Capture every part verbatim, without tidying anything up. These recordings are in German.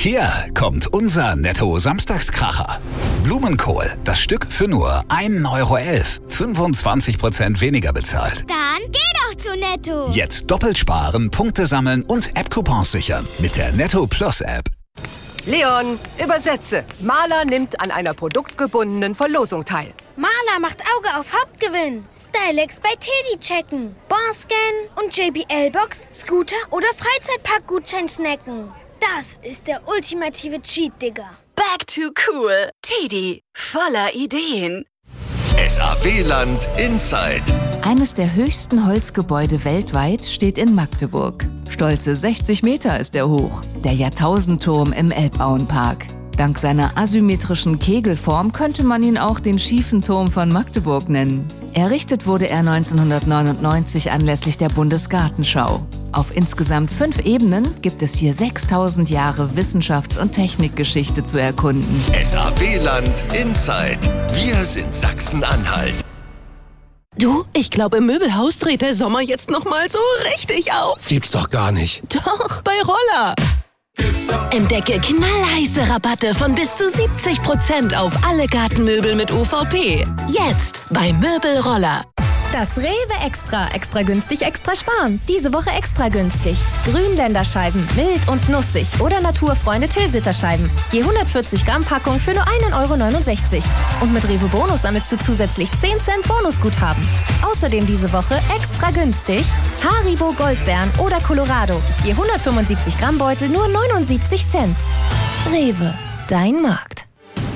Hier kommt unser Netto-Samstagskracher. Blumenkohl, das Stück für nur ein Euro elf. fünfundzwanzig Prozent weniger bezahlt. Dann geh doch zu Netto. Jetzt doppelt sparen, Punkte sammeln und App-Coupons sichern mit der Netto Plus App. Leon, übersetze. Maler nimmt an einer produktgebundenen Verlosung teil. Maler macht Auge auf Hauptgewinn. Stylex bei Teddy checken. Barscan und J B L-Box, Scooter oder Freizeitpark-Gutschein snacken. Das ist der ultimative Cheat, Digga. Back to cool. Teddy, voller Ideen. S A W-Land Inside. Eines der höchsten Holzgebäude weltweit steht in Magdeburg. Stolze sechzig Meter ist er hoch. Der Jahrtausendturm im Elbauenpark. Dank seiner asymmetrischen Kegelform könnte man ihn auch den schiefen Turm von Magdeburg nennen. Errichtet wurde er neunzehnhundertneunundneunzig anlässlich der Bundesgartenschau. Auf insgesamt fünf Ebenen gibt es hier sechstausend Jahre Wissenschafts- und Technikgeschichte zu erkunden. S A W-Land Inside. Wir sind Sachsen-Anhalt. Du, ich glaube, im Möbelhaus dreht der Sommer jetzt noch mal so richtig auf. Gibt's doch gar nicht. Doch, bei Roller. Entdecke knallheiße Rabatte von bis zu siebzig Prozent auf alle Gartenmöbel mit U V P. Jetzt bei Möbelroller. Das Rewe Extra. Extra günstig, extra sparen. Diese Woche extra günstig. Grünländerscheiben, mild und nussig. Oder Naturfreunde Tilsiter-Scheiben. Je hundertvierzig Gramm Packung für nur ein Euro neunundsechzig. Und mit Rewe Bonus sammelst du zusätzlich zehn Cent Bonusguthaben. Außerdem diese Woche extra günstig Haribo Goldbeeren oder Colorado. Je hundertfünfundsiebzig Gramm Beutel nur neunundsiebzig Cent. Rewe, dein Markt.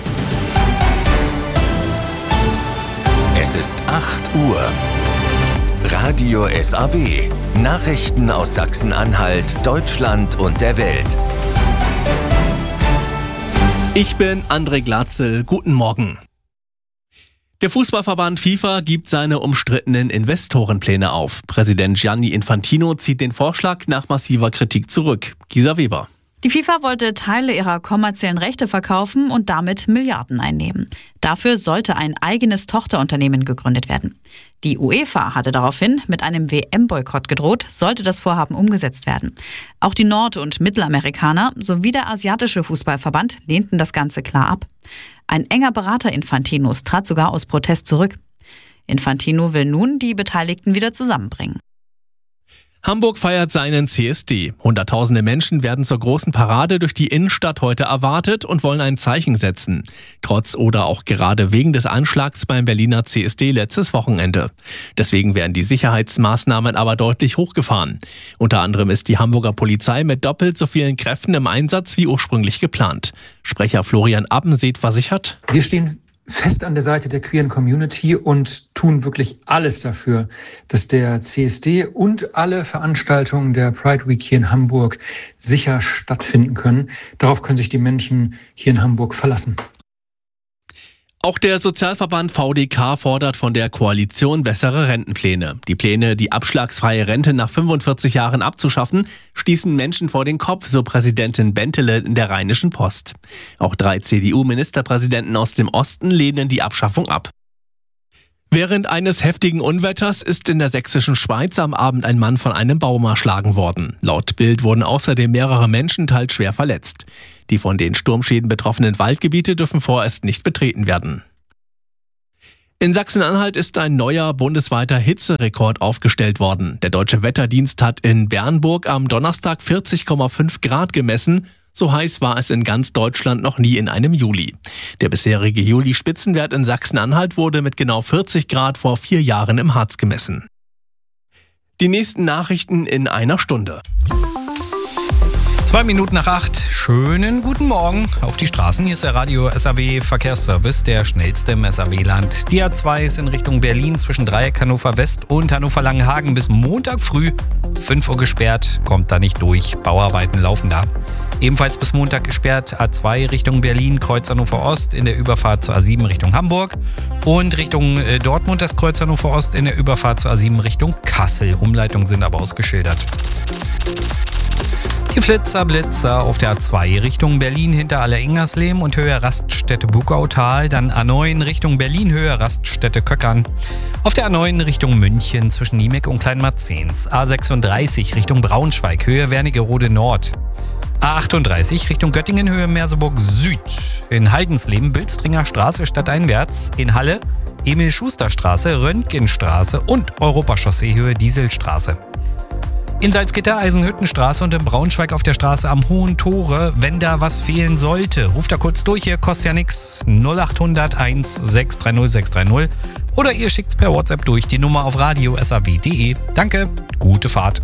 Es ist acht Uhr. Radio S A W. Nachrichten aus Sachsen-Anhalt, Deutschland und der Welt. Ich bin André Glatzel. Guten Morgen. Der Fußballverband FIFA gibt seine umstrittenen Investorenpläne auf. Präsident Gianni Infantino zieht den Vorschlag nach massiver Kritik zurück. Gisa Weber. Die FIFA wollte Teile ihrer kommerziellen Rechte verkaufen und damit Milliarden einnehmen. Dafür sollte ein eigenes Tochterunternehmen gegründet werden. Die UEFA hatte daraufhin mit einem W M-Boykott gedroht, sollte das Vorhaben umgesetzt werden. Auch die Nord- und Mittelamerikaner sowie der asiatische Fußballverband lehnten das Ganze klar ab. Ein enger Berater Infantinos trat sogar aus Protest zurück. Infantino will nun die Beteiligten wieder zusammenbringen. Hamburg feiert seinen C S D. Hunderttausende Menschen werden zur großen Parade durch die Innenstadt heute erwartet und wollen ein Zeichen setzen. Trotz oder auch gerade wegen des Anschlags beim Berliner C S D letztes Wochenende. Deswegen werden die Sicherheitsmaßnahmen aber deutlich hochgefahren. Unter anderem ist die Hamburger Polizei mit doppelt so vielen Kräften im Einsatz wie ursprünglich geplant. Sprecher Florian Abbenseet versichert: Wir stehen fest an der Seite der queeren Community und tun wirklich alles dafür, dass der C S D und alle Veranstaltungen der Pride Week hier in Hamburg sicher stattfinden können. Darauf können sich die Menschen hier in Hamburg verlassen. Auch der Sozialverband V D K fordert von der Koalition bessere Rentenpläne. Die Pläne, die abschlagsfreie Rente nach fünfundvierzig Jahren abzuschaffen, stießen Menschen vor den Kopf, so Präsidentin Bentele in der Rheinischen Post. Auch drei C D U-Ministerpräsidenten aus dem Osten lehnen die Abschaffung ab. Während eines heftigen Unwetters ist in der sächsischen Schweiz am Abend ein Mann von einem Baum erschlagen worden. Laut Bild wurden außerdem mehrere Menschen teils schwer verletzt. Die von den Sturmschäden betroffenen Waldgebiete dürfen vorerst nicht betreten werden. In Sachsen-Anhalt ist ein neuer bundesweiter Hitzerekord aufgestellt worden. Der Deutsche Wetterdienst hat in Bernburg am Donnerstag vierzig Komma fünf Grad gemessen. So heiß war es in ganz Deutschland noch nie in einem Juli. Der bisherige Juli-Spitzenwert in Sachsen-Anhalt wurde mit genau vierzig Grad vor vier Jahren im Harz gemessen. Die nächsten Nachrichten in einer Stunde. Zwei Minuten nach acht. Schönen guten Morgen auf die Straßen. Hier ist der Radio S A W Verkehrsservice, der schnellste im S A W-Land. Die A zwei ist in Richtung Berlin zwischen Dreieck Hannover West und Hannover Langenhagen bis Montag früh fünf Uhr gesperrt. Kommt da nicht durch. Bauarbeiten laufen da. Ebenfalls bis Montag gesperrt A zwei Richtung Berlin, Kreuz Hannover Ost in der Überfahrt zur A sieben Richtung Hamburg. Und Richtung Dortmund das Kreuz Hannover Ost in der Überfahrt zur A sieben Richtung Kassel. Umleitungen sind aber ausgeschildert. Die Flitzer, Blitzer auf der A zwei Richtung Berlin hinter Aller-Ingersleben und Höhe Raststätte Bugautal, dann A neun Richtung Berlin, Höhe Raststätte Köckern. Auf der A neun Richtung München zwischen Niemek und Kleinmarzens. A sechsunddreißig Richtung Braunschweig, Höhe Wernigerode Nord. A achtunddreißig Richtung Göttingen, Höhe Merseburg Süd. In Haldensleben, Bilstringer Straße stadteinwärts. In Halle, Emil-Schuster-Straße, Röntgenstraße und Europachaussee, Höhe Dieselstraße. In Salzgitter, Eisenhüttenstraße und in Braunschweig auf der Straße am Hohen Tore. Wenn da was fehlen sollte, ruft da kurz durch, hier kostet ja nix. null acht hundert eins sechs drei null sechs drei null oder ihr schickt's per WhatsApp durch, die Nummer auf radio punkt s a w punkt d e. Danke, gute Fahrt.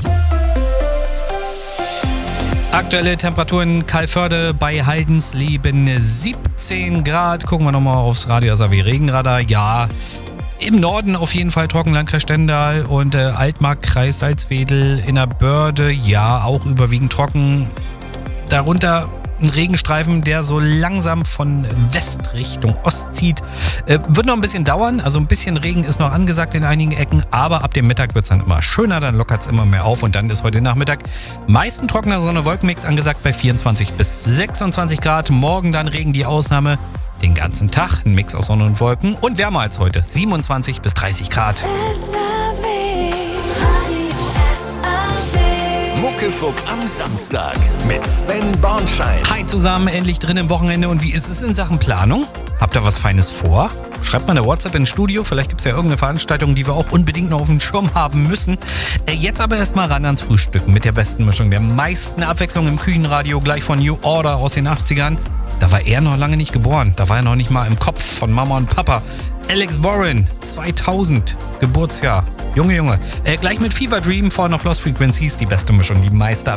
Aktuelle Temperaturen Kalförde bei Haldensleben siebzehn Grad. Gucken wir nochmal aufs Radio S A W Regenradar. Ja, im Norden auf jeden Fall trocken, Landkreis Stendal und äh, Altmark, Kreis Salzwedel, Innerbörde, ja, auch überwiegend trocken. Darunter ein Regenstreifen, der so langsam von West Richtung Ost zieht. Äh, wird noch ein bisschen dauern, also ein bisschen Regen ist noch angesagt in einigen Ecken, aber ab dem Mittag wird es dann immer schöner, dann lockert es immer mehr auf und dann ist heute Nachmittag meistens trockener Sonne-Wolkenmix angesagt bei vierundzwanzig bis sechsundzwanzig Grad. Morgen dann Regen die Ausnahme. Den ganzen Tag ein Mix aus Sonne und Wolken und wärmer als heute, siebenundzwanzig bis dreißig Grad. Muckefuck am Samstag mit Sven Bornschein. Hi zusammen, endlich drin im Wochenende. Und wie ist es in Sachen Planung? Habt ihr was Feines vor? Schreibt mal eine WhatsApp ins Studio. Vielleicht gibt es ja irgendeine Veranstaltung, die wir auch unbedingt noch auf dem Schirm haben müssen. Äh, jetzt aber erstmal ran ans Frühstücken mit der besten Mischung, der meisten Abwechslung im Küchenradio, gleich von New Order aus den achtzigern. Da war er noch lange nicht geboren. Da war er noch nicht mal im Kopf von Mama und Papa. Alex Warren, zweitausend, Geburtsjahr. Junge, Junge. Äh, gleich mit Fever Dream, Fallen of Lost Frequencies, die beste Mischung, die Meister.